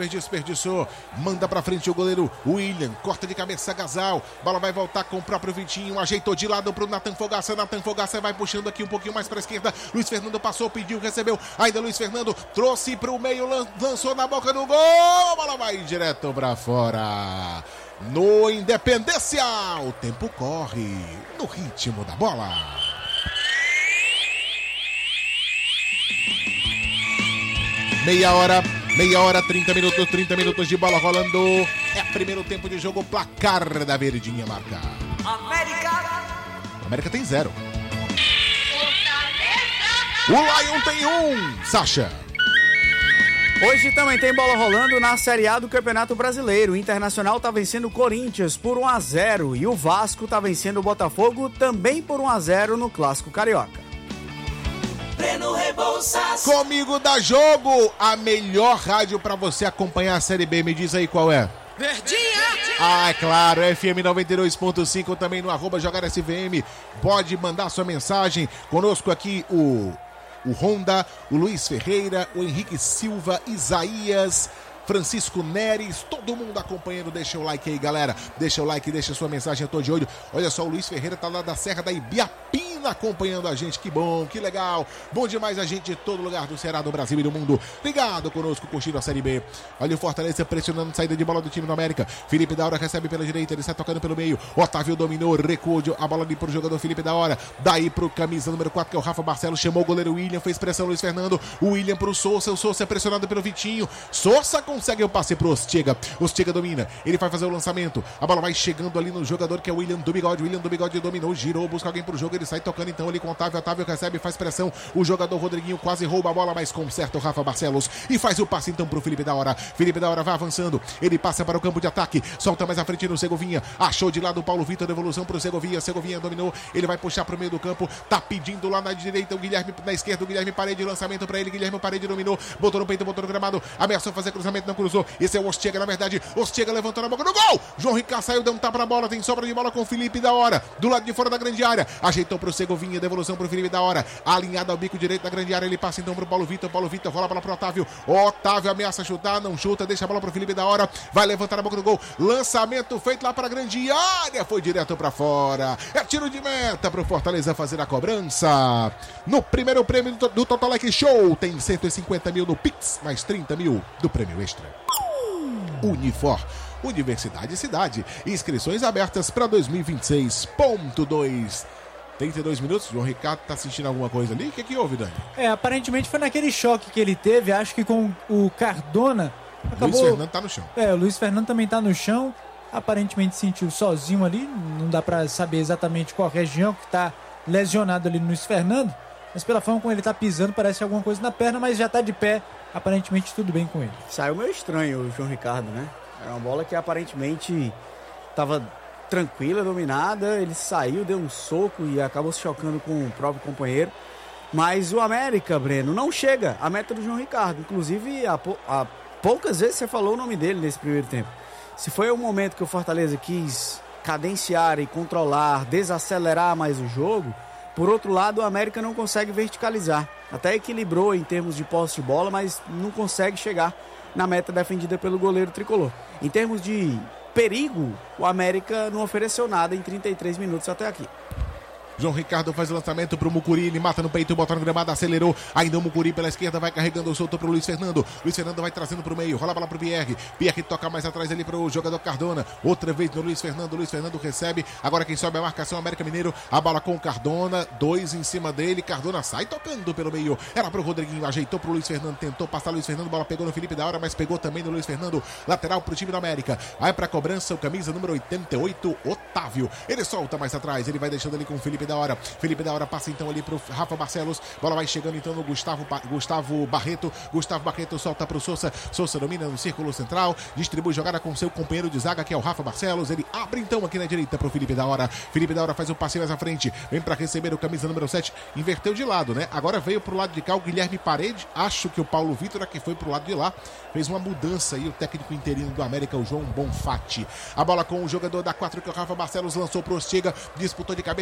Clever desperdiçou. Manda pra frente o goleiro William. Corta de cabeça Gasal. Bola vai voltar com o próprio Vitinho. Ajeitou de lado pro Nathan Fogaça. Nathan Fogaça vai puxando aqui um pouquinho mais pra esquerda. Luiz Fernando passou, pediu, recebeu. Ainda Luiz Fernando trouxe pro meio, lançou na boca do gol. A bola vai direto pra fora. No Independência, o tempo corre no ritmo da bola. Meia hora, 30 minutos de bola rolando. É primeiro tempo de jogo, placar da Verdinha marca. América tem 0. O Lion tem 1, Sacha. Hoje também tem bola rolando na Série A do Campeonato Brasileiro. O Internacional tá vencendo o Corinthians por 1-0 e o Vasco tá vencendo o Botafogo também por 1-0 no Clássico Carioca. Breno Rebouças. Comigo dá jogo, a melhor rádio pra você acompanhar a Série B. Me diz aí qual é. Verdinha. Ah, é claro, FM 92.5 também no @JogarSVM. Pode mandar sua mensagem. Conosco aqui o Honda, o Luiz Ferreira, o Henrique Silva, Isaías, Francisco Neres, todo mundo acompanhando. Deixa o like aí, galera. Deixa o like, deixa sua mensagem, eu tô de olho. Olha só, o Luiz Ferreira tá lá da Serra da Ibiapina acompanhando a gente. Que bom, que legal. Bom demais a gente de todo lugar do Ceará, do Brasil e do mundo. Ligado conosco, curtindo a Série B. Olha o Fortaleza pressionando, saída de bola do time do América. Felipe Daura recebe pela direita, ele está tocando pelo meio. Otávio dominou, recuou a bola ali pro jogador Felipe Daura. Daí pro camisa número 4, que é o Rafa Barcelos. Chamou o goleiro William, fez pressão Luiz Fernando. O William pro Souza, o Souza é pressionado pelo Vitinho. Souza consegue o passe pro Ortega. Ortega domina, ele vai fazer o lançamento. A bola vai chegando ali no jogador que é o William do Bigode. William do Bigode dominou, girou, busca alguém pro jogo. Ele sai tocando então ali com o Otávio. Otávio recebe, faz pressão. O jogador Rodriguinho quase rouba a bola, mas conserta o Rafa Barcelos e faz o passe então pro Felipe Daura. Felipe Daura vai avançando, ele passa para o campo de ataque, solta mais à frente no Segovinha. Achou de lado o Paulo Vitor, devolução pro Segovinha. Segovinha dominou, ele vai puxar pro meio do campo. Tá pedindo lá na direita o Guilherme, na esquerda o Guilherme Parede, lançamento pra ele. Guilherme Parede dominou, botou no peito, botou no gramado, ameaçou fazer cruzamento, não cruzou. Esse é o Ortega, na verdade. Ortega levantou na boca do gol. João Ricardo saiu, deu um tapa na bola, tem sobra de bola com o Felipe Daura, do lado de fora da grande área. Ajeitou pro Segovinha, devolução pro Felipe Daura, alinhado ao bico direito da grande área. Ele passa então pro Paulo Vitor. Paulo Vitor rola a bola pro Otávio. Otávio ameaça chutar, não chuta, deixa a bola pro Felipe Daura, vai levantar na boca do gol. Lançamento feito lá pra grande área, foi direto pra fora. É tiro de meta pro Fortaleza fazer a cobrança. No primeiro prêmio do Total Like Show, tem 150 mil no Pix, mais 30 mil do prêmio extra. Unifor, Universidade e Cidade. Inscrições abertas para 2026.2. 32 minutos, João Ricardo tá assistindo alguma coisa ali? O que houve, Dani? Aparentemente foi naquele choque que ele teve, acho que com o Cardona. Acabou... Luiz Fernando tá no chão. O Luiz Fernando também tá no chão. Aparentemente sentiu sozinho ali. Não dá pra saber exatamente qual região que tá lesionado ali no Luiz Fernando. Mas pela forma como ele tá pisando, parece alguma coisa na perna, mas já tá de pé. Aparentemente tudo bem com ele. Saiu meio estranho o João Ricardo, né? Era uma bola que aparentemente tava tranquila, dominada. Ele saiu, deu um soco e acabou se chocando com o próprio companheiro. Mas o América, Breno, não chega à meta do João Ricardo. Inclusive, há poucas vezes você falou o nome dele nesse primeiro tempo. Se foi o momento que o Fortaleza quis cadenciar e controlar, desacelerar mais o jogo, por outro lado, o América não consegue verticalizar. Até equilibrou em termos de posse de bola, mas não consegue chegar na meta defendida pelo goleiro tricolor. Em termos de perigo, o América não ofereceu nada em 33 minutos até aqui. João Ricardo faz o lançamento pro Mucuri, ele mata no peito, bota no gramado, acelerou, ainda o Mucuri pela esquerda, vai carregando, soltou pro Luiz Fernando. Luiz Fernando vai trazendo pro meio, rola a bola pro Pierre. Pierre toca mais atrás ali pro jogador Cardona, outra vez no Luiz Fernando recebe, agora quem sobe a marcação, América Mineiro, a bola com o Cardona, 2 em cima dele, Cardona sai tocando pelo meio, era pro Rodriguinho, ajeitou pro Luiz Fernando, tentou passar Luiz Fernando, bola pegou no Felipe Daura, mas pegou também no Luiz Fernando, lateral pro time do América, vai pra cobrança, o camisa número 88, Otávio, ele solta mais atrás, ele vai deixando ali com o Felipe Daura. Felipe Daura passa então ali pro Rafa Barcelos, bola vai chegando então no Gustavo Barreto, solta pro Souza domina no círculo central, distribui jogada com seu companheiro de zaga que é o Rafa Barcelos, ele abre então aqui na direita pro Felipe Daura faz o passe mais à frente, vem pra receber o camisa número 7, inverteu de lado, né? Agora veio pro lado de cá o Guilherme Parede, acho que o Paulo Vitor que foi pro lado de lá, fez uma mudança aí o técnico interino do América, o João Bonfatti. A bola com o jogador da 4 que é o Rafa Barcelos, lançou pro Ortega, disputou de cabeça Paulo Vitor,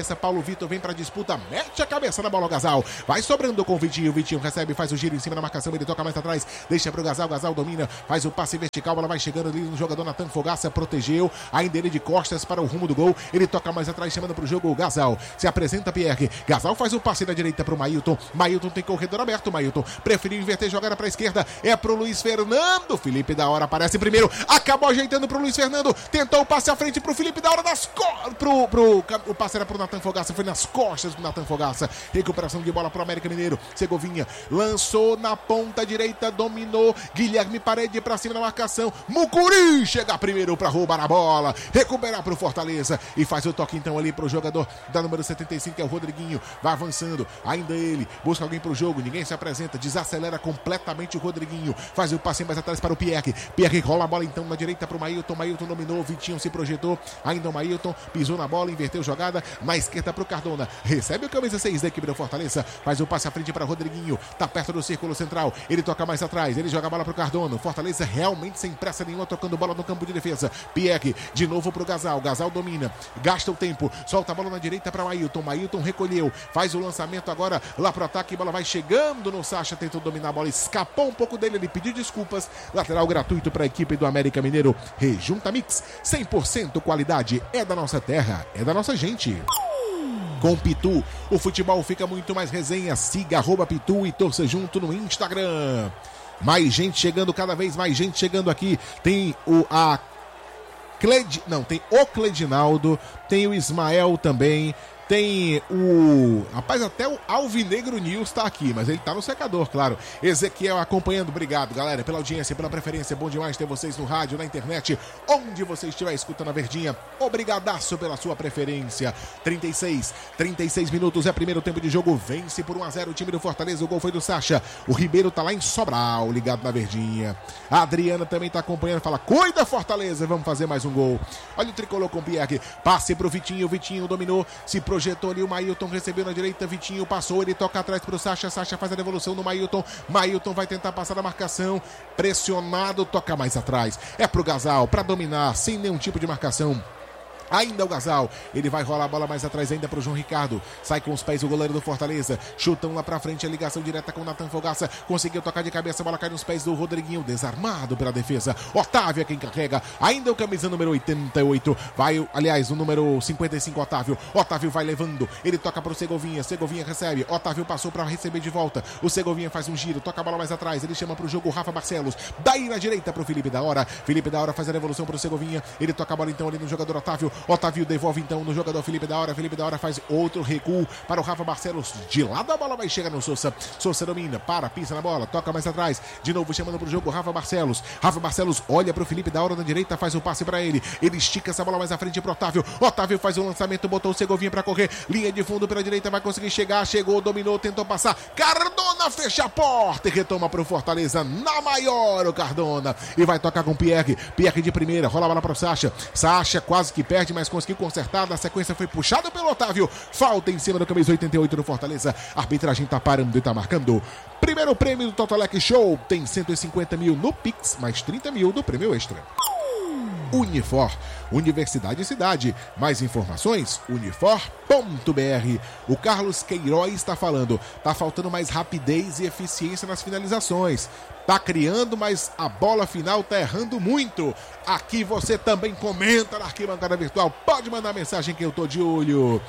Vitor vem pra disputa, mete a cabeça na bola o Gasal. Vai sobrando com o Vitinho recebe, faz o giro em cima da marcação, ele toca mais atrás, deixa pro Gasal domina, faz o passe vertical, bola vai chegando ali no jogador Natan Fogaça, protegeu, ainda ele de costas para o rumo do gol, ele toca mais atrás, chamando pro jogo o Gasal. Se apresenta Pierre, Gasal faz o passe da direita pro Mailton tem corredor aberto, Mailton preferiu inverter, jogada pra esquerda, é pro Luiz Fernando, Felipe da Hora aparece primeiro, acabou ajeitando pro Luiz Fernando, tentou o passe à frente pro Felipe da Hora, o passe era pro Natan Fogaça, foi nas costas do Natan Fogaça, recuperação de bola pro América Mineiro, Segovinha lançou na ponta direita, dominou, Guilherme Parede pra cima da marcação, Mucuri chega primeiro pra roubar a bola, recuperar pro Fortaleza e faz o toque então ali pro jogador da número 75, que é o Rodriguinho, vai avançando, ainda ele, busca alguém pro jogo, ninguém se apresenta, desacelera completamente o Rodriguinho, faz o passe mais atrás para o Pierre rola a bola então na direita pro Mailton dominou, Vitinho se projetou, ainda o Mailton pisou na bola, inverteu jogada, na esquerda pro Cardona, recebe o camisa 6 da equipe do Fortaleza, faz o passe à frente para Rodriguinho, tá perto do círculo central, ele toca mais atrás, ele joga a bola pro Cardona, Fortaleza realmente sem pressa nenhuma, tocando bola no campo de defesa, Pierre, de novo pro Gasal domina, gasta o tempo, solta a bola na direita para Mailton recolheu, faz o lançamento agora lá pro ataque, bola vai chegando no Sacha, tentou dominar a bola, escapou um pouco dele, ele pediu desculpas, lateral gratuito para a equipe do América Mineiro, Rejunta Mix, 100% qualidade, é da nossa terra, é da nossa gente. Com Pitu, o futebol fica muito mais resenha, siga @Pitu e torça junto no Instagram. Mais gente chegando, cada vez mais gente chegando aqui, tem o Cledinaldo, tem o Ismael também, tem o... Rapaz, até o Alvinegro News tá aqui, mas ele tá no secador, claro. Ezequiel acompanhando, obrigado, galera, pela audiência, pela preferência. Bom demais ter vocês no rádio, na internet, onde você estiver escutando a Verdinha. Obrigadaço pela sua preferência. 36 minutos, é primeiro tempo de jogo, vence por 1-0 o time do Fortaleza, o gol foi do Sacha. O Ribeiro tá lá em Sobral, ligado na Verdinha. A Adriana também tá acompanhando, fala, cuida Fortaleza, vamos fazer mais um gol. Olha o tricolor com o Pierre, passe pro Vitinho dominou, se projetou ali, o Mailton recebeu na direita, Vitinho passou, ele toca atrás pro Sacha faz a devolução no Mailton vai tentar passar da marcação, pressionado, toca mais atrás, é pro Gasal, pra dominar, sem nenhum tipo de marcação. Ainda o Gasal, ele vai rolar a bola mais atrás ainda pro João Ricardo, sai com os pés o goleiro do Fortaleza, chutão lá pra frente, a ligação direta com o Natan Fogaça, conseguiu tocar de cabeça, a bola cai nos pés do Rodriguinho, desarmado pela defesa, Otávio é quem carrega, ainda o camisa número 88, vai, aliás, o número 55, Otávio vai levando, ele toca pro Segovinha recebe, Otávio passou pra receber de volta, o Segovinha faz um giro, toca a bola mais atrás, ele chama pro jogo o Rafa Barcelos, daí na direita pro Felipe da Hora faz a devolução pro Segovinha, ele toca a bola então ali no jogador Otávio devolve então no jogador Felipe da Hora faz outro recuo para o Rafa Barcelos, de lado a bola vai chegar no Sousa domina, pisa na bola, toca mais atrás, de novo chamando pro jogo Rafa Barcelos olha pro Felipe da Hora na direita, faz o passe para ele estica essa bola mais à frente pro Otávio faz o lançamento, botou o Segovinha para correr, linha de fundo pela direita, vai conseguir chegar, chegou, dominou, tentou passar, Cardona fecha a porta e retoma pro Fortaleza, na maior o Cardona, e vai tocar com Pierre de primeira, rola a bola pro Sacha quase que perde, mas conseguiu consertar, na sequência foi puxado pelo Otávio, falta em cima do camisa 88 do Fortaleza, a arbitragem tá parando e tá marcando. Primeiro prêmio do Totolec Show, tem 150 mil no Pix, mais 30 mil do prêmio extra. Unifor, Universidade e Cidade. Mais informações, unifor.br. O Carlos Queiroz está falando, tá faltando mais rapidez e eficiência nas finalizações. Tá criando, mas a bola final tá errando muito. Aqui você também comenta na arquibancada virtual. Pode mandar mensagem que eu tô de olho.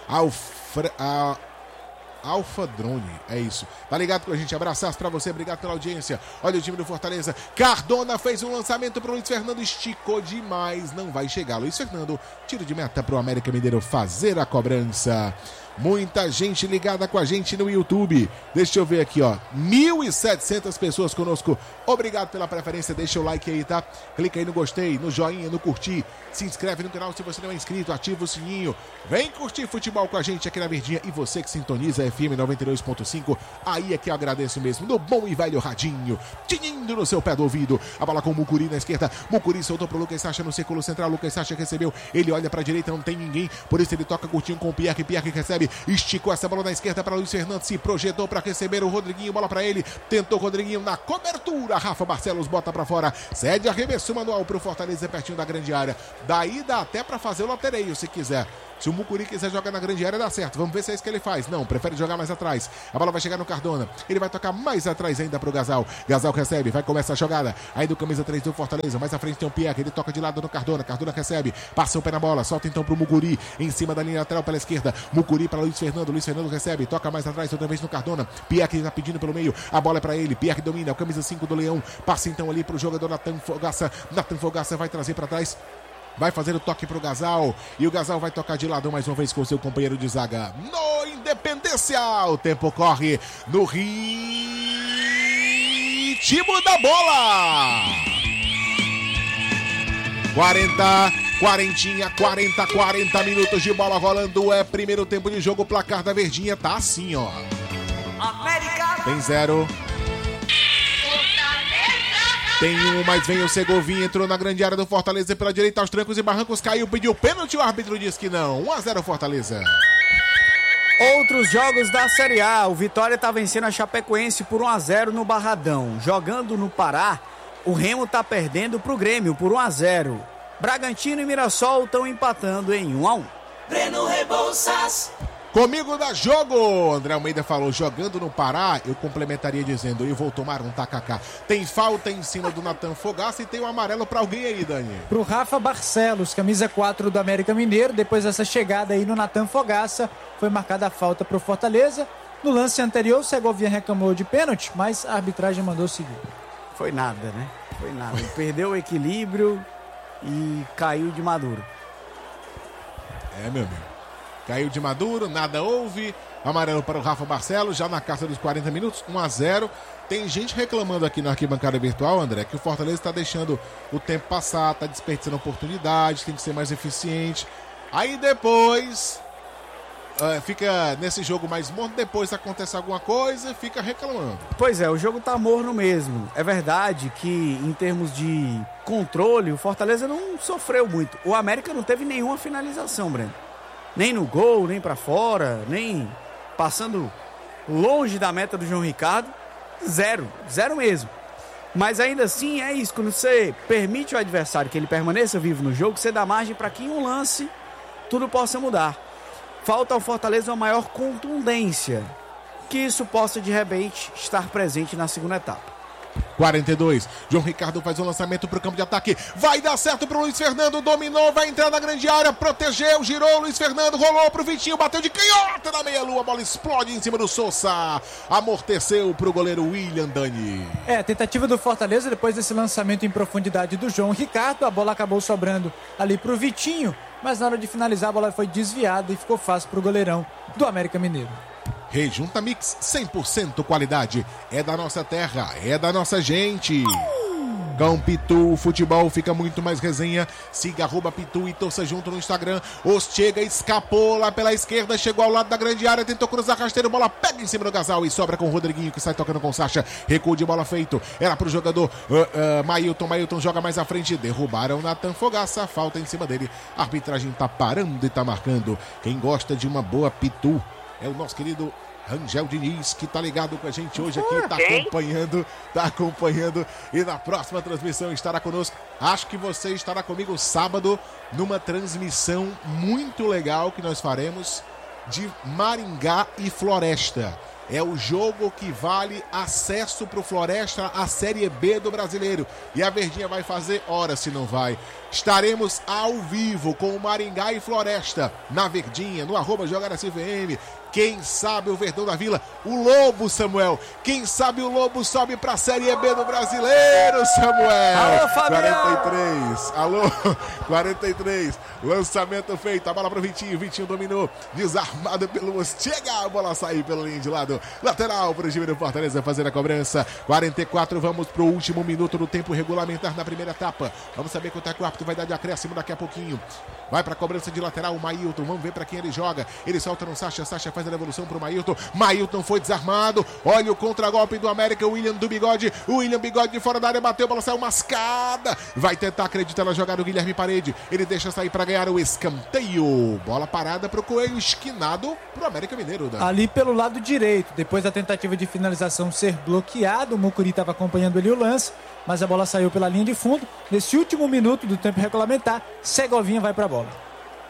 Alfa Drone, é isso. Tá ligado com a gente? Abraçaço pra você, obrigado pela audiência. Olha o time do Fortaleza. Cardona fez um lançamento pro Luiz Fernando, esticou demais, não vai chegar. Luiz Fernando, tiro de meta pro América Mineiro fazer a cobrança. Muita gente ligada com a gente no YouTube. Deixa eu ver aqui, ó. 1.700 pessoas conosco. Obrigado pela preferência. Deixa o like aí, tá? Clica aí no gostei, no joinha, no curtir. Se inscreve no canal se você não é inscrito. Ativa o sininho. Vem curtir futebol com a gente aqui na Verdinha. E você que sintoniza a FM 92.5. Aí é que eu agradeço mesmo. No bom e velho radinho. Tinindo no seu pé do ouvido. A bola com o Mucuri na esquerda. Mucuri soltou pro Lucas Sacha no círculo central. Lucas Sacha recebeu. Ele olha pra direita, não tem ninguém. Por isso ele toca curtinho com o Pierre. Pierre recebe. Esticou essa bola na esquerda para Luiz Fernando, se projetou para receber o Rodriguinho, bola para ele, tentou o Rodriguinho na cobertura, Rafa Barcelos bota para fora, cede arremesso manual para o Fortaleza pertinho da grande área, daí dá até para fazer o latereio se quiser, Se o Mucuri quiser jogar na grande área, dá certo. Vamos ver se é isso que ele faz. Não, prefere jogar mais atrás. A bola vai chegar no Cardona. Ele vai tocar mais atrás ainda pro Gasal. Gasal recebe, vai começar a jogada. Aí do camisa 3 do Fortaleza. Mais à frente tem o Pierre. Ele toca de lado no Cardona. Cardona recebe. Passa o pé na bola. Solta então pro Mucuri. Em cima da linha lateral pela esquerda. Mucuri para Luiz Fernando. Luiz Fernando recebe. Toca mais atrás outra vez no Cardona. Pierre que tá pedindo pelo meio. A bola é para ele. Pierre domina. O camisa 5 do Leão. Passa então ali pro jogador Natan Fogaça. Natan Fogaça vai trazer para trás. Vai fazer o toque pro Gasal. E o Gasal vai tocar de lado mais uma vez com seu companheiro de zaga. No Independência. O tempo corre no ritmo da bola. 40 minutos de bola rolando. É primeiro tempo de jogo. O placar da Verdinha tá assim, ó. América. Tem 0. Tem 1, mas vem o Segovinha, entrou na grande área do Fortaleza pela direita aos trancos e barrancos, caiu, pediu pênalti, o árbitro disse que não. 1-0 Fortaleza. Outros jogos da Série A, o Vitória tá vencendo a Chapecoense por 1-0 no Barradão. Jogando no Pará, o Remo tá perdendo pro Grêmio por 1-0. Bragantino e Mirassol estão empatando em 1-1. Breno Rebouças. Comigo dá jogo, André Almeida falou, jogando no Pará, eu complementaria dizendo, eu vou tomar um tacacá. Tem falta em cima do Natan Fogaça e tem um amarelo pra alguém aí, Dani. Pro Rafa Barcelos, camisa 4 do América Mineiro, depois dessa chegada aí no Natan Fogaça, foi marcada a falta pro Fortaleza. No lance anterior, o Segovinha reclamou de pênalti, mas a arbitragem mandou seguir. Foi nada, né? Foi nada. Ele perdeu o equilíbrio e caiu de maduro. É, meu amigo. Caiu de maduro, nada houve. Amarelo para o Rafa Barcelos, já na casa dos 40 minutos, 1-0. Tem gente reclamando aqui na arquibancada virtual, André, que o Fortaleza está deixando o tempo passar, está desperdiçando oportunidades, tem que ser mais eficiente. Aí depois fica nesse jogo mais morno, depois acontece alguma coisa, fica reclamando. Pois é, o jogo tá morno mesmo. É verdade que em termos de controle, o Fortaleza não sofreu muito. O América não teve nenhuma finalização, Breno. Nem no gol, nem pra fora, nem passando longe da meta do João Ricardo. Zero mesmo. Mas ainda assim é isso, quando você permite ao adversário que ele permaneça vivo no jogo, você dá margem para que em um lance tudo possa mudar. Falta ao Fortaleza uma maior contundência, que isso possa de repente estar presente na segunda etapa. 42, João Ricardo faz o lançamento para o campo de ataque, vai dar certo para o Luiz Fernando, dominou, vai entrar na grande área, protegeu, girou, Luiz Fernando, rolou para o Vitinho, bateu de canhota na meia-lua, a bola explode em cima do Sousa, amorteceu para o goleiro William, Dani. Tentativa do Fortaleza depois desse lançamento em profundidade do João Ricardo, a bola acabou sobrando ali para o Vitinho, mas na hora de finalizar a bola foi desviada e ficou fácil para o goleirão do América Mineiro. Rejunta Mix, 100% qualidade. É da nossa terra, é da nossa gente. Com Pitu, o futebol fica muito mais resenha. Siga @Pitu e torça junto no Instagram. Chega, escapou lá pela esquerda, chegou ao lado da grande área, tentou cruzar rasteiro, bola pega em cima do Gasal e sobra com o Rodriguinho que sai tocando com o Sacha. Recuo de bola feito, era pro jogador Mailton joga mais à frente, derrubaram Natan Fogaça, falta em cima dele. A arbitragem tá parando e tá marcando. Quem gosta de uma boa Pitu é o nosso querido Rangel Diniz, que tá ligado com a gente hoje aqui, tá acompanhando e na próxima transmissão estará conosco. Acho que você estará comigo sábado numa transmissão muito legal que nós faremos de Maringá e Floresta. É o jogo que vale acesso pro Floresta à Série B do Brasileiro. E a Verdinha vai fazer, ora se não vai. Estaremos ao vivo com o Maringá e Floresta na Verdinha, no @JogarSVM. Quem sabe o Verdão da Vila, o Lobo, Samuel. Quem sabe o Lobo sobe pra Série B do Brasileiro, Samuel. Alô, Fabiano. 43. Alô, 43. Lançamento feito, a bola pro Vitinho. Vitinho dominou, desarmado pelo Chega, a bola saiu pela linha de lado. Lateral pro time do Fortaleza fazer a cobrança. 44, vamos pro último minuto do tempo regulamentar na primeira etapa. Vamos saber quanto é que o árbitro vai dar de acréscimo daqui a pouquinho. Vai pra cobrança de lateral o Mailton, vamos ver pra quem ele joga. Ele solta no Sacha, Sacha faz a devolução pro Mailton. Mailton foi desarmado. Olha o contragolpe do América, o William do Bigode. O William Bigode de fora da área, bateu, a bola saiu mascada. Vai tentar acreditar na jogada do Guilherme Parede. Ele deixa sair pra ganhar o escanteio. Bola parada pro Coelho, esquinado pro América Mineiro. Ali pelo lado direito, depois da tentativa de finalização ser bloqueado, o Mucuri estava acompanhando ali o lance, mas a bola saiu pela linha de fundo. Nesse último minuto do tempo regulamentar, Segovinha vai pra bola.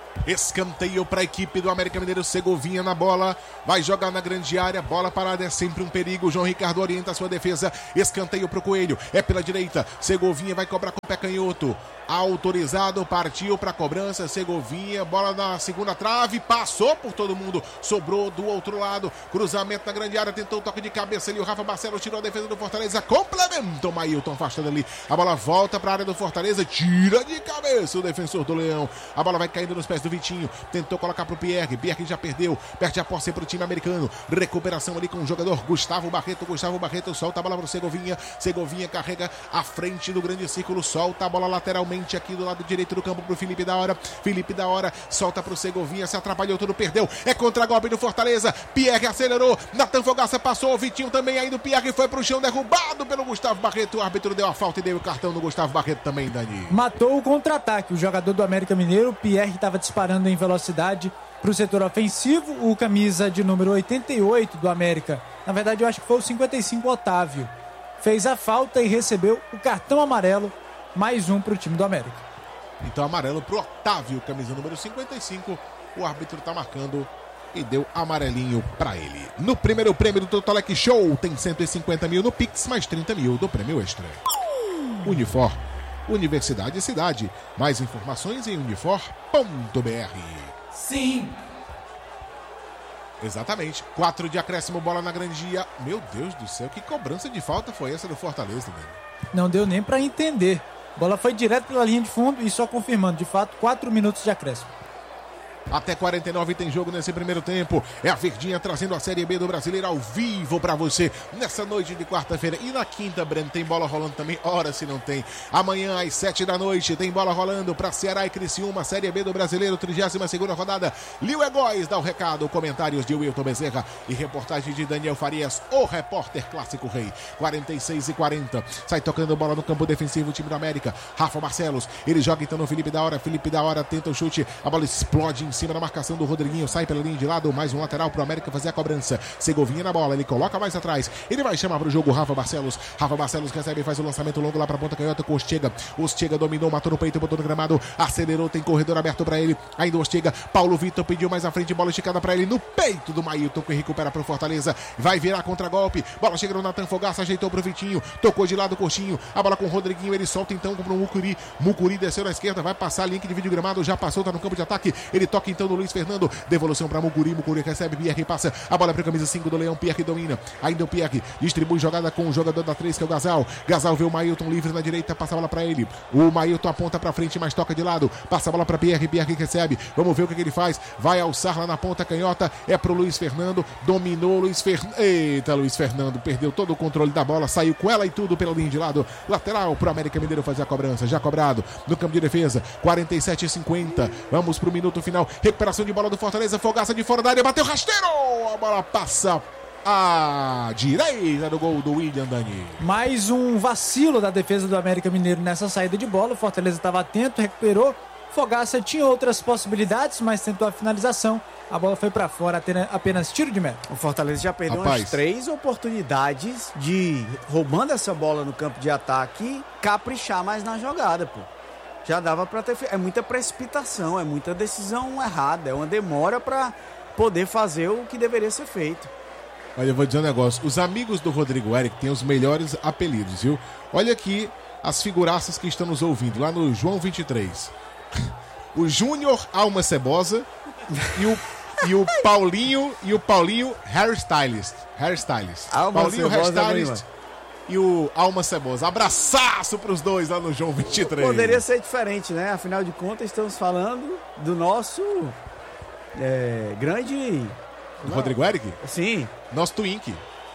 Escanteio para a equipe do América Mineiro. Segovinha na bola, vai jogar na grande área, bola parada, é sempre um perigo. João Ricardo orienta a sua defesa. Escanteio para o Coelho, é pela direita. Segovinha vai cobrar com o pé canhoto. Autorizado, partiu para a cobrança. Segovinha, bola na segunda trave, passou por todo mundo, sobrou do outro lado. Cruzamento na grande área, tentou o toque de cabeça ali. O Rafa Barcelos tirou a defesa do Fortaleza, complementa o Mailton, afastando ali. A bola volta para a área do Fortaleza, tira de cabeça o defensor do Leão. A bola vai caindo nos pés do Vitinho, tentou colocar pro Pierre já perdeu, perde a posse pro time americano. Recuperação ali com o jogador Gustavo Barreto solta a bola pro Segovinha carrega à frente do grande círculo, solta a bola lateralmente aqui do lado direito do campo pro Felipe da Hora, solta pro Segovinha, se atrapalhou tudo, perdeu, é contra-golpe do Fortaleza. Pierre acelerou, Natan Fogaça passou, o Vitinho também ainda, o Pierre foi pro chão, derrubado pelo Gustavo Barreto, o árbitro deu a falta e deu o cartão do Gustavo Barreto também, Dani. Matou o contra-ataque, o jogador do América Mineiro, Pierre, estava disparando em velocidade para o setor ofensivo, o camisa de número 88 do América, na verdade eu acho que foi o 55, Otávio, fez a falta e recebeu o cartão amarelo, mais um para o time do América. Então amarelo pro Otávio, camisa número 55, o árbitro tá marcando e deu amarelinho para ele. No primeiro prêmio do Totolec Show tem 150 mil no Pix, mais 30 mil do prêmio extra. Unifor, Universidade e Cidade. Mais informações em unifor.br. Sim. Exatamente. 4 de acréscimo, bola na grandia. Meu Deus do céu, que cobrança de falta foi essa do Fortaleza, velho? Não deu nem para entender. A bola foi direto pela linha de fundo e só confirmando, de fato, 4 minutos de acréscimo. Até 49 tem jogo nesse primeiro tempo. É a Verdinha trazendo a Série B do Brasileiro ao vivo pra você nessa noite de quarta-feira. E na quinta, Breno, tem bola rolando também. Ora, se não tem. Amanhã às 7 da noite tem bola rolando pra Ceará e Criciúma, Série B do Brasileiro, 32ª rodada. Lil Egóis dá o recado, comentários de Wilton Bezerra e reportagem de Daniel Farias, o repórter clássico rei. 46-40. Sai tocando bola no campo defensivo o time do América. Rafa Barcelos, ele joga então no Felipe da Hora tenta o chute, a bola explode em cima da marcação do Rodriguinho, sai pela linha de lado, mais um lateral pro América fazer a cobrança. Segovinha na bola, ele coloca mais atrás, ele vai chamar pro jogo o Rafa Barcelos recebe e faz o lançamento longo lá pra ponta canhota com o Ostega dominou, matou no peito, botou no gramado, acelerou, tem corredor aberto pra ele, ainda o Ostega, Paulo Vitor pediu mais à frente, bola esticada pra ele no peito do Mailton, que recupera pro Fortaleza, vai virar contra-golpe, bola chega no Natan Fogaça, ajeitou pro Vitinho, tocou de lado o Coxinho, a bola com o Rodriguinho, ele solta então pro Mucuri desceu na esquerda, vai passar a linha que divide o gramado, já passou, tá no campo de ataque, ele toca então no Luiz Fernando, devolução para Mucuri recebe, Pierre passa, a bola para a camisa 5 do Leão, Pierre domina, ainda o Pierre distribui jogada com o jogador da 3, que é o Gasal vê o Mailton livre na direita, passa a bola para ele, o Mailton aponta para frente, mas toca de lado, passa a bola para Pierre que recebe, vamos ver o que ele faz, vai alçar lá na ponta canhota, é pro Luiz Fernando, dominou Luiz Fernando, perdeu todo o controle da bola, saiu com ela e tudo pela linha de lado, lateral pro América Mineiro fazer a cobrança, já cobrado no campo de defesa, 47-50, vamos pro minuto final, recuperação de bola do Fortaleza, Fogaça de fora da área, bateu rasteiro, a bola passa à direita do gol do William, Dani. Mais um vacilo da defesa do América Mineiro nessa saída de bola, o Fortaleza estava atento, recuperou, Fogaça tinha outras possibilidades, mas tentou a finalização, a bola foi para fora, apenas tiro de meta. O Fortaleza já perdeu umas 3 oportunidades de, roubando essa bola no campo de ataque, caprichar mais na jogada, pô. Já dava para ter... É muita precipitação, é muita decisão errada, é uma demora para poder fazer o que deveria ser feito. Olha, eu vou dizer um negócio. Os amigos do Rodrigo Eric têm os melhores apelidos, viu? Olha aqui as figuraças que estão nos ouvindo, lá no João 23. O Júnior Alma Cebosa e o Paulinho Hairstylist. Paulinho Hairstylist e o Alma Cebosa. Abraçaço pros dois lá no João 23. Poderia ser diferente, né? Afinal de contas, estamos falando do nosso grande... Do Rodrigo Eric? Sim. Nosso Twink.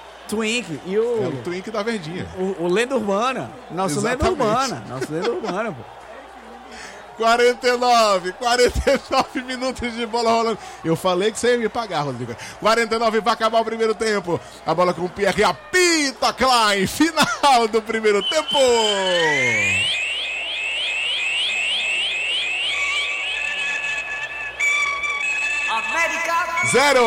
E o... É o Twink da Verdinha. O Lenda Urbana. Nosso Lenda Urbana, pô. 49 minutos de bola rolando. Eu falei que você ia me pagar, Rodrigo. 49 vai acabar o primeiro tempo. A bola com o Pierre, apita Klein. Final do primeiro tempo. América 0.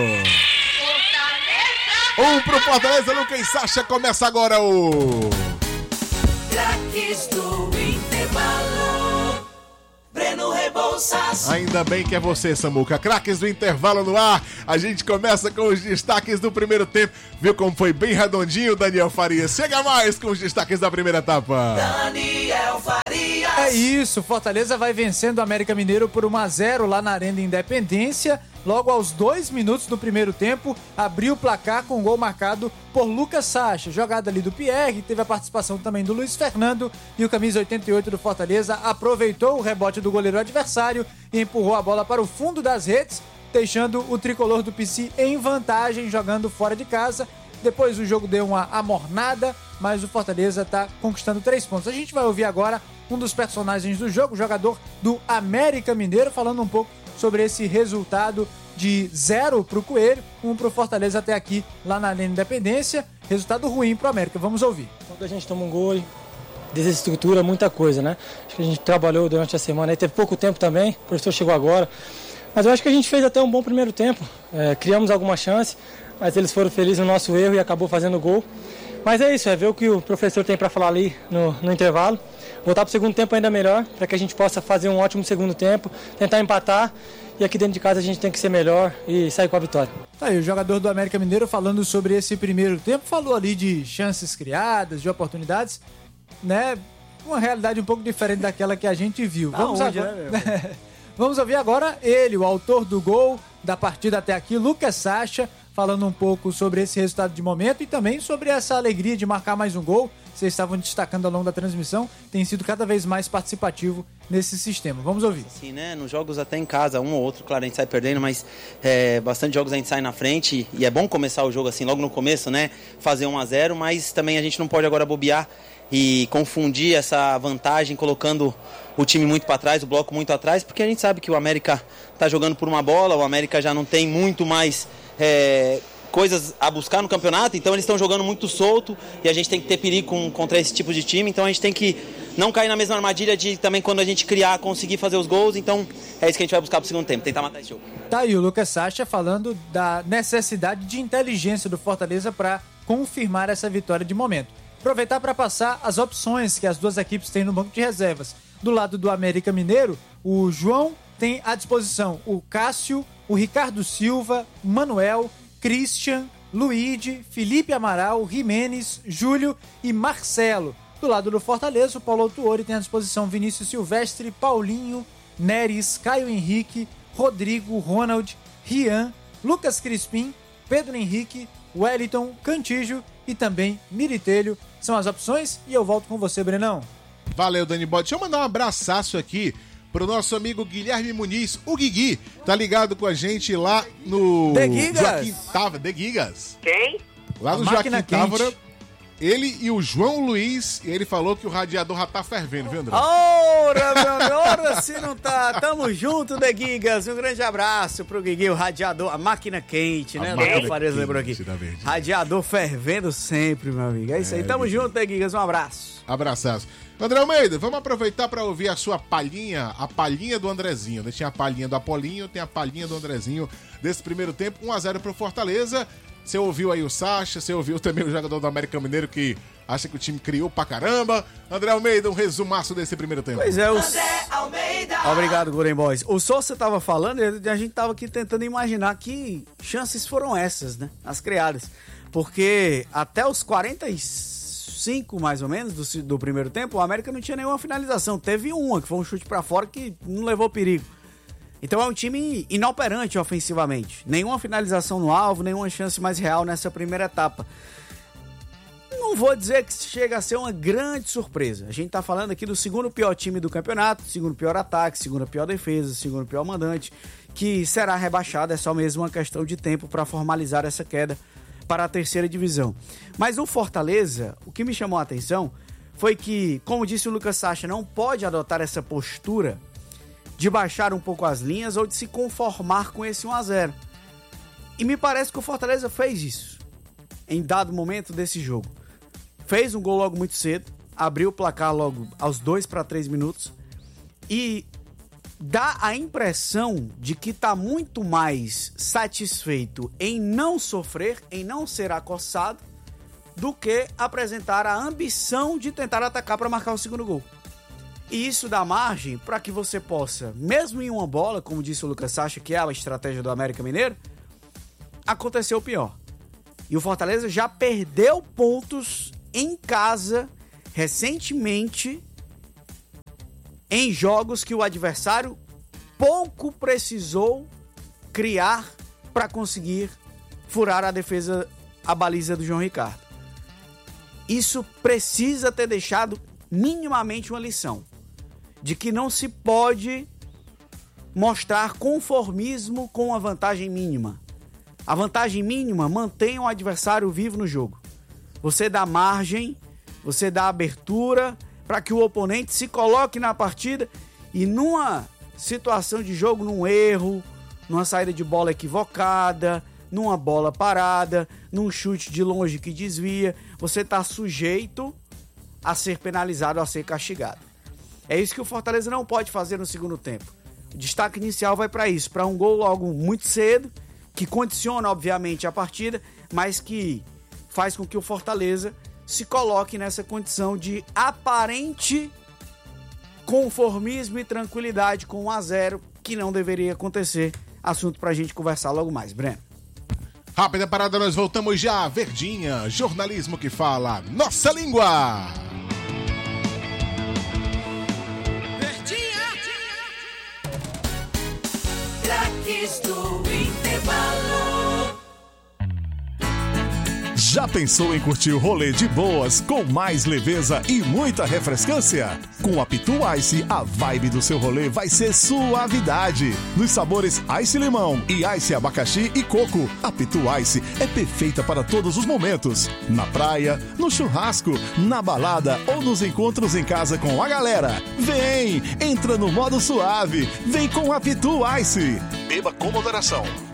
1 pro Fortaleza. Lucas Sacha, começa agora o Craques do Intervalo. Breno Rebouças. ouças. Ainda bem que é você, Samuca. Craques do intervalo no ar. A gente começa com os destaques do primeiro tempo. Viu como foi bem redondinho, Daniel Farias? Chega mais com os destaques da primeira etapa. Daniel Farias. É isso, Fortaleza vai vencendo o América Mineiro por 1-0 lá na Arena Independência. Logo aos 2 minutos do primeiro tempo, abriu o placar com um gol marcado por Lucas Sacha. Jogada ali do Pierre, teve a participação também do Luiz Fernando, e o camisa 88 do Fortaleza aproveitou o rebote do goleiro adversário e empurrou a bola para o fundo das redes, deixando o tricolor do PC em vantagem, jogando fora de casa. Depois o jogo deu uma amornada, mas o Fortaleza está conquistando 3 pontos. A gente vai ouvir agora um dos personagens do jogo, o jogador do América Mineiro, falando um pouco sobre esse resultado de 0 pro Coelho, 1 pro Fortaleza até aqui, lá na Arena Independência. Resultado ruim pro América, vamos ouvir. Quando a gente toma um gol, desestrutura muita coisa, né? Acho que a gente trabalhou durante a semana, aí teve pouco tempo também, o professor chegou agora. Mas eu acho que a gente fez até um bom primeiro tempo, criamos alguma chance, mas eles foram felizes no nosso erro e acabou fazendo gol. Mas é isso, é ver o que o professor tem para falar ali no intervalo. Voltar para o segundo tempo ainda melhor, para que a gente possa fazer um ótimo segundo tempo, tentar empatar, e aqui dentro de casa a gente tem que ser melhor e sair com a vitória. Tá aí o jogador do América Mineiro falando sobre esse primeiro tempo, falou ali de chances criadas, de oportunidades, né? Uma realidade um pouco diferente daquela que a gente viu. Vamos ouvir agora ele, o autor do gol da partida até aqui, Lucas Sacha, falando um pouco sobre esse resultado de momento e também sobre essa alegria de marcar mais um gol. Vocês estavam destacando ao longo da transmissão, tem sido cada vez mais participativo nesse sistema. Vamos ouvir. Sim, né? Nos jogos até em casa, um ou outro, claro, a gente sai perdendo, mas bastante jogos a gente sai na frente e é bom começar o jogo assim, logo no começo, né? Fazer 1-0, mas também a gente não pode agora bobear e confundir essa vantagem colocando o time muito para trás, o bloco muito atrás, porque a gente sabe que o América está jogando por uma bola, o América já não tem muito mais coisas a buscar no campeonato, então eles estão jogando muito solto e a gente tem que ter perigo contra esse tipo de time, então a gente tem que não cair na mesma armadilha de também quando a gente criar, conseguir fazer os gols, então é isso que a gente vai buscar pro segundo tempo, tentar matar esse jogo. Tá aí o Lucas Sacha falando da necessidade de inteligência do Fortaleza para confirmar essa vitória de momento. Aproveitar para passar as opções que as duas equipes têm no banco de reservas. Do lado do América Mineiro, o João tem à disposição o Cássio, o Ricardo Silva, Manuel, Christian, Luigi, Felipe Amaral, Jimenez, Júlio e Marcelo. Do lado do Fortaleza, o Paulo Autuori tem à disposição Vinícius Silvestre, Paulinho, Neres, Caio Henrique, Rodrigo, Ronald, Rian, Lucas Crispim, Pedro Henrique, Wellington, Cantígio e também Miritelho. São as opções e eu volto com você, Brenão. Valeu, Dani Bode. Deixa eu mandar um abraço aqui pro nosso amigo Guilherme Muniz, o Guigui, tá ligado com a gente lá no Joaquim Távora, The Gigas. Quem? Lá no Joaquim Távora, ele e o João Luiz, e ele falou que o radiador já tá fervendo, viu, André? Ora, meu amigo, ora se não tá, tamo junto, The Gigas, um grande abraço pro Guigui, o radiador, a máquina quente, né? O Fares lembrou aqui. Radiador fervendo sempre, meu amigo, é isso aí, tamo junto, The Gigas, um abraço. Abraçaço. André Almeida, vamos aproveitar para ouvir a sua palhinha, a palhinha do Andrezinho. Tinha a palhinha do Apolinho, tem a palhinha do Andrezinho desse primeiro tempo, 1-0 pro Fortaleza. Você ouviu aí o Sacha, você ouviu também o jogador do América Mineiro que acha que o time criou pra caramba. André Almeida, um resumaço desse primeiro tempo. Pois é, André Almeida. Obrigado, Golden Boys. O Sousa tava falando e a gente tava aqui tentando imaginar que chances foram essas, né? As criadas. Porque até os 45 mais ou menos do primeiro tempo, o América não tinha nenhuma finalização. Teve uma, que foi um chute pra fora que não levou perigo. Então é um time inoperante ofensivamente. Nenhuma finalização no alvo, nenhuma chance mais real nessa primeira etapa. Não vou dizer que chega a ser uma grande surpresa. A gente tá falando aqui do segundo pior time do campeonato, segundo pior ataque, segunda pior defesa, segundo pior mandante, que será rebaixado. É só mesmo uma questão de tempo para formalizar essa queda para a terceira divisão. Mas no Fortaleza, o que me chamou a atenção foi que, como disse o Lucas Sacha, não pode adotar essa postura de baixar um pouco as linhas ou de se conformar com esse 1-0. E me parece que o Fortaleza fez isso em dado momento desse jogo. Fez um gol logo muito cedo, abriu o placar logo aos 2 para 3 minutos e dá a impressão de que está muito mais satisfeito em não sofrer, em não ser acossado, do que apresentar a ambição de tentar atacar para marcar o segundo gol. E isso dá margem para que você possa, mesmo em uma bola, como disse o Lucas Sacha, que é a estratégia do América Mineiro, aconteceu o pior. E o Fortaleza já perdeu pontos em casa recentemente em jogos que o adversário pouco precisou criar para conseguir furar a defesa, a baliza do João Ricardo. Isso precisa ter deixado minimamente uma lição de que não se pode mostrar conformismo com a vantagem mínima. A vantagem mínima mantém o adversário vivo no jogo. Você dá margem, você dá abertura para que o oponente se coloque na partida e numa situação de jogo, num erro, numa saída de bola equivocada, numa bola parada, num chute de longe que desvia, você está sujeito a ser penalizado, a ser castigado. É isso que o Fortaleza não pode fazer no segundo tempo. O destaque inicial vai para isso, para um gol logo muito cedo, que condiciona, obviamente, a partida, mas que faz com que o Fortaleza se coloque nessa condição de aparente conformismo e tranquilidade com 1-0, que não deveria acontecer. Assunto pra gente conversar logo mais, Breno. Rápida parada, nós voltamos já. Verdinha, jornalismo que fala nossa língua. Verdinha. Craques do intervalo. Já pensou em curtir o rolê de boas com mais leveza e muita refrescância? Com a Pitu Ice, a vibe do seu rolê vai ser suavidade. Nos sabores Ice Limão e Ice Abacaxi e Coco, a Pitu Ice é perfeita para todos os momentos. Na praia, no churrasco, na balada ou nos encontros em casa com a galera. Vem, entra no modo suave, vem com a Pitu Ice. Beba com moderação.